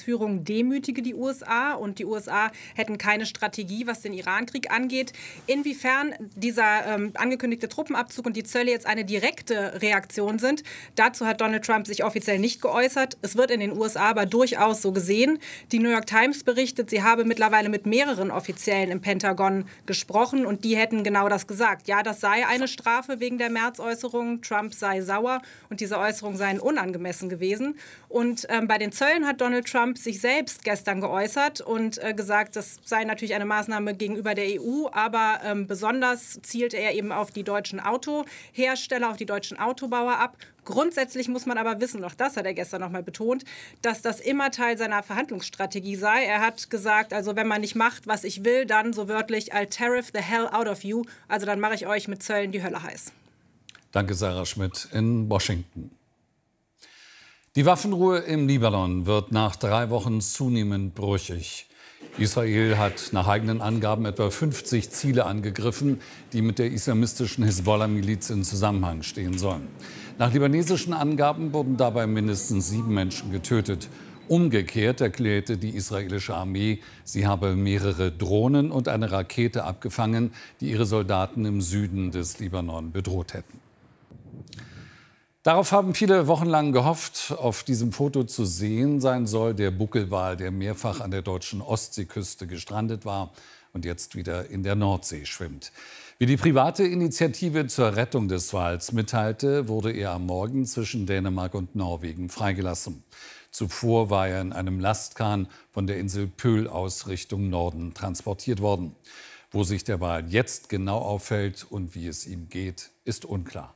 Hamas-Führung demütige die USA und die USA hätten keine Strategie, was den Iran-Krieg angeht. Inwiefern dieser angekündigte Truppenabzug und die Zölle jetzt eine direkte Reaktion sind, dazu hat Donald Trump sich offiziell nicht geäußert. Es wird in den USA aber durchaus so gesehen. Die New York Times berichtet, sie habe mittlerweile mit mehreren Offiziellen im Pentagon gesprochen und die hätten genau das gesagt. Ja, das sei eine Strafe wegen der März-Äußerung. Trump sei sauer und diese Äußerungen seien unangemessen gewesen. Und bei den Zöllen hat Donald Trump sich selbst gestern geäußert und gesagt, das sei natürlich eine Maßnahme gegenüber der EU, aber besonders zielte er eben auf die deutschen Autohersteller, auf die deutschen Autobauer ab. Grundsätzlich muss man aber wissen, auch das hat er gestern noch mal betont, dass das immer Teil seiner Verhandlungsstrategie sei. Er hat gesagt, also wenn man nicht macht, was ich will, dann so wörtlich, I'll tariff the hell out of you. Also dann mache ich euch mit Zöllen die Hölle heiß. Danke, Sarah Schmidt in Washington. Die Waffenruhe im Libanon wird nach 3 Wochen zunehmend brüchig. Israel hat nach eigenen Angaben etwa 50 Ziele angegriffen, die mit der islamistischen Hisbollah-Miliz in Zusammenhang stehen sollen. Nach libanesischen Angaben wurden dabei mindestens 7 Menschen getötet. Umgekehrt erklärte die israelische Armee, sie habe mehrere Drohnen und eine Rakete abgefangen, die ihre Soldaten im Süden des Libanon bedroht hätten. Darauf haben viele wochenlang gehofft. Auf diesem Foto zu sehen sein soll der Buckelwal, der mehrfach an der deutschen Ostseeküste gestrandet war und jetzt wieder in der Nordsee schwimmt. Wie die private Initiative zur Rettung des Wals mitteilte, wurde er am Morgen zwischen Dänemark und Norwegen freigelassen. Zuvor war er in einem Lastkahn von der Insel Pöhl aus Richtung Norden transportiert worden. Wo sich der Wal jetzt genau aufhält und wie es ihm geht, ist unklar.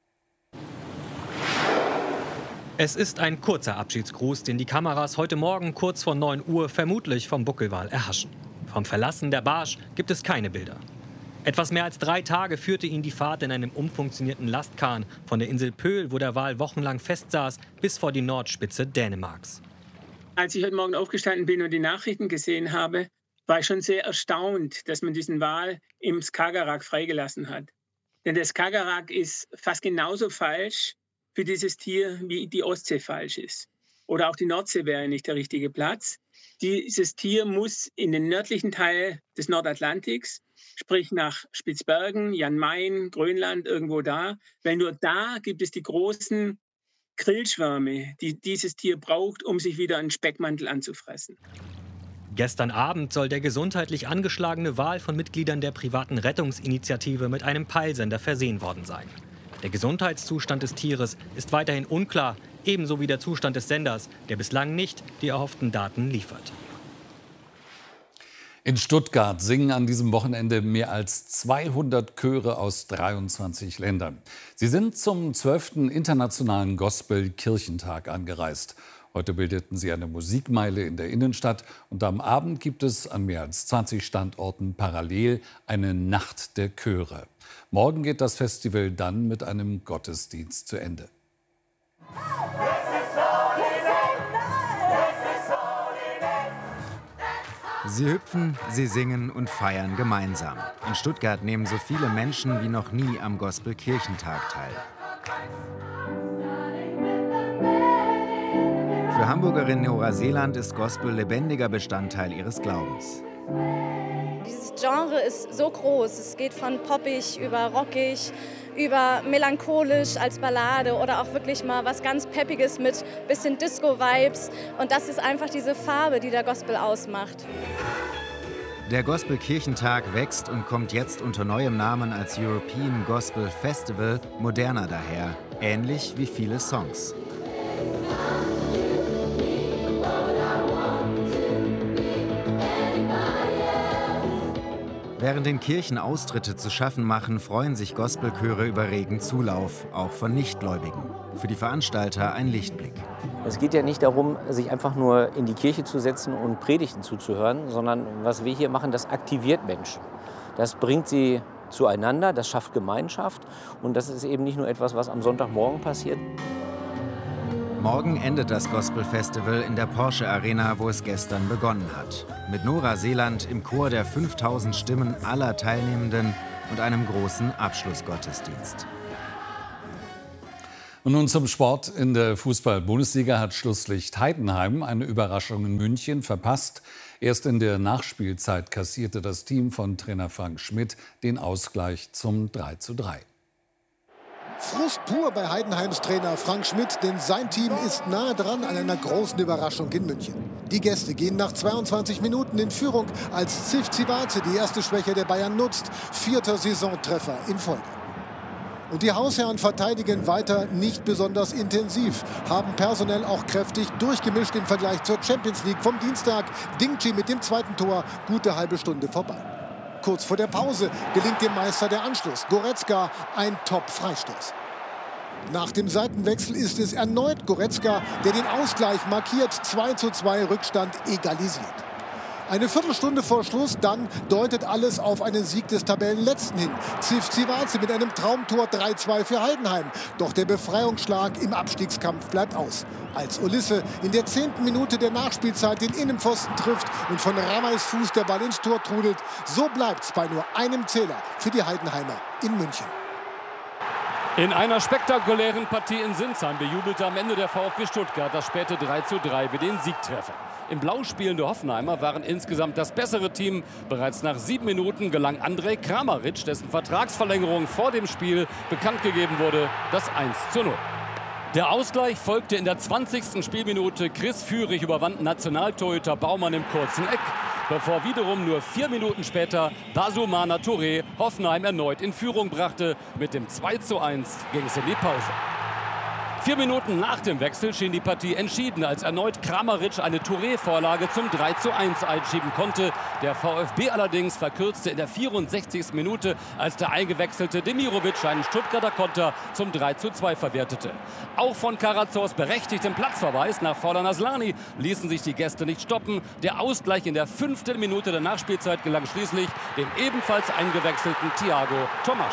Es ist ein kurzer Abschiedsgruß, den die Kameras heute Morgen kurz vor 9 Uhr vermutlich vom Buckelwal erhaschen. Vom Verlassen der Barsch gibt es keine Bilder. Etwas mehr als 3 Tage führte ihn die Fahrt in einem umfunktionierten Lastkahn von der Insel Pöhl, wo der Wal wochenlang festsaß, bis vor die Nordspitze Dänemarks. Als ich heute Morgen aufgestanden bin und die Nachrichten gesehen habe, war ich schon sehr erstaunt, dass man diesen Wal im Skagerrak freigelassen hat. Denn der Skagerrak ist fast genauso falsch für dieses Tier, wie die Ostsee falsch ist. Oder auch die Nordsee wäre nicht der richtige Platz. Dieses Tier muss in den nördlichen Teil des Nordatlantiks, sprich nach Spitzbergen, Jan Mayen, Grönland, irgendwo da. Weil nur da gibt es die großen Grillschwärme, die dieses Tier braucht, um sich wieder einen Speckmantel anzufressen. Gestern Abend soll der gesundheitlich angeschlagene Wal von Mitgliedern der privaten Rettungsinitiative mit einem Peilsender versehen worden sein. Der Gesundheitszustand des Tieres ist weiterhin unklar, ebenso wie der Zustand des Senders, der bislang nicht die erhofften Daten liefert. In Stuttgart singen an diesem Wochenende mehr als 200 Chöre aus 23 Ländern. Sie sind zum 12. Internationalen Gospel-Kirchentag angereist. Heute bildeten sie eine Musikmeile in der Innenstadt und am Abend gibt es an mehr als 20 Standorten parallel eine Nacht der Chöre. Morgen geht das Festival dann mit einem Gottesdienst zu Ende. Sie hüpfen, sie singen und feiern gemeinsam. In Stuttgart nehmen so viele Menschen wie noch nie am Gospel-Kirchentag teil. Für Hamburgerin Nora Seeland ist Gospel lebendiger Bestandteil ihres Glaubens. Dieses Genre ist so groß. Es geht von poppig über rockig, über melancholisch als Ballade oder auch wirklich mal was ganz Peppiges mit bisschen Disco-Vibes. Und das ist einfach diese Farbe, die der Gospel ausmacht. Der Gospel-Kirchentag wächst und kommt jetzt unter neuem Namen als European Gospel Festival moderner daher, ähnlich wie viele Songs. Während den Kirchen Austritte zu schaffen machen, freuen sich Gospelchöre über regen Zulauf, auch von Nichtgläubigen. Für die Veranstalter ein Lichtblick. Es geht ja nicht darum, sich einfach nur in die Kirche zu setzen und Predigten zuzuhören, sondern was wir hier machen, das aktiviert Menschen. Das bringt sie zueinander, das schafft Gemeinschaft und das ist eben nicht nur etwas, was am Sonntagmorgen passiert. Morgen endet das Gospel-Festival in der Porsche Arena, wo es gestern begonnen hat. Mit Nora Seeland im Chor der 5000 Stimmen aller Teilnehmenden und einem großen Abschlussgottesdienst. Und nun zum Sport. In der Fußball-Bundesliga hat Schlusslicht Heidenheim eine Überraschung in München verpasst. Erst in der Nachspielzeit kassierte das Team von Trainer Frank Schmidt den Ausgleich zum 3:3. Frust pur bei Heidenheims Trainer Frank Schmidt, denn sein Team ist nahe dran an einer großen Überraschung in München. Die Gäste gehen nach 22 Minuten in Führung, als Tsitsipas die erste Schwäche der Bayern nutzt. 4. Saisontreffer in Folge. Und die Hausherren verteidigen weiter nicht besonders intensiv, haben personell auch kräftig durchgemischt im Vergleich zur Champions League vom Dienstag. Dingchi mit dem zweiten Tor, gute halbe Stunde vorbei. Kurz vor der Pause gelingt dem Meister der Anschluss. Goretzka, ein Top-Freistoß. Nach dem Seitenwechsel ist es erneut Goretzka, der den Ausgleich markiert. 2:2 Rückstand egalisiert. Eine Viertelstunde vor Schluss, dann deutet alles auf einen Sieg des Tabellenletzten hin. Tsitsipas mit einem Traumtor 3:2 für Heidenheim. Doch der Befreiungsschlag im Abstiegskampf bleibt aus. Als Ulisse in der 10. Minute der Nachspielzeit den Innenpfosten trifft und von Ramais Fuß der Ball ins Tor trudelt. So bleibt's bei nur einem Zähler für die Heidenheimer in München. In einer spektakulären Partie in Sinsheim bejubelte am Ende der VfB Stuttgart das späte 3:3 wie den Siegtreffer. Im Blau spielende Hoffenheimer waren insgesamt das bessere Team. Bereits nach 7 Minuten gelang Andrej Kramaric, dessen Vertragsverlängerung vor dem Spiel bekannt gegeben wurde, das 1:0. Der Ausgleich folgte in der 20. Spielminute. Chris Führig überwand Nationaltorhüter Baumann im kurzen Eck, bevor wiederum nur 4 Minuten später Basumana Touré Hoffenheim erneut in Führung brachte. Mit dem 2:1 ging es in die Pause. 4 Minuten nach dem Wechsel schien die Partie entschieden, als erneut Kramaric eine Touré-Vorlage zum 3:1 einschieben konnte. Der VfB allerdings verkürzte in der 64. Minute, als der eingewechselte Demirovic einen Stuttgarter Konter zum 3:2 verwertete. Auch von Karazors berechtigtem Platzverweis nach Forlan Aslani ließen sich die Gäste nicht stoppen. Der Ausgleich in der 5. Minute der Nachspielzeit gelang schließlich dem ebenfalls eingewechselten Thiago Tomasch.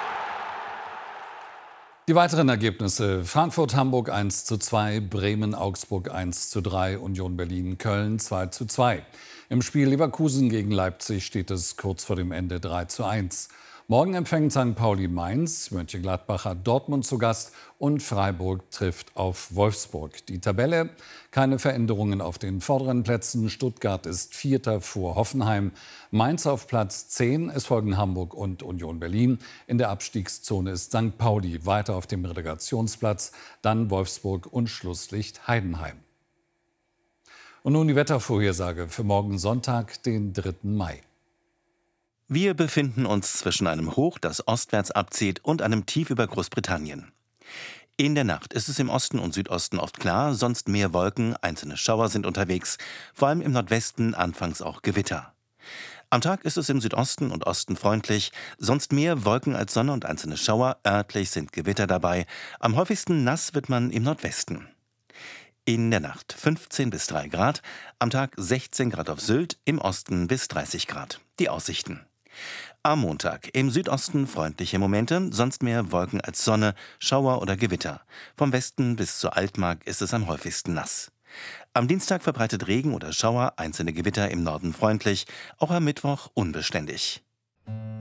Die weiteren Ergebnisse: Frankfurt-Hamburg 1:2, Bremen-Augsburg 1:3, Union Berlin-Köln 2:2. Im Spiel Leverkusen gegen Leipzig steht es kurz vor dem Ende 3:1. Morgen empfängt St. Pauli Mainz, Mönchengladbach hat Dortmund zu Gast und Freiburg trifft auf Wolfsburg. Die Tabelle: keine Veränderungen auf den vorderen Plätzen. Stuttgart ist Vierter vor Hoffenheim. Mainz auf Platz 10. Es folgen Hamburg und Union Berlin. In der Abstiegszone ist St. Pauli weiter auf dem Relegationsplatz. Dann Wolfsburg und Schlusslicht Heidenheim. Und nun die Wettervorhersage für morgen Sonntag, den 3. Mai. Wir befinden uns zwischen einem Hoch, das ostwärts abzieht, und einem Tief über Großbritannien. In der Nacht ist es im Osten und Südosten oft klar, sonst mehr Wolken, einzelne Schauer sind unterwegs, vor allem im Nordwesten anfangs auch Gewitter. Am Tag ist es im Südosten und Osten freundlich, sonst mehr Wolken als Sonne und einzelne Schauer, örtlich sind Gewitter dabei, am häufigsten nass wird man im Nordwesten. In der Nacht 15 bis 3 Grad, am Tag 16 Grad auf Sylt, im Osten bis 30 Grad. Die Aussichten: Am Montag im Südosten freundliche Momente, sonst mehr Wolken als Sonne, Schauer oder Gewitter. Vom Westen bis zur Altmark ist es am häufigsten nass. Am Dienstag verbreitet Regen oder Schauer, einzelne Gewitter im Norden freundlich, auch am Mittwoch unbeständig.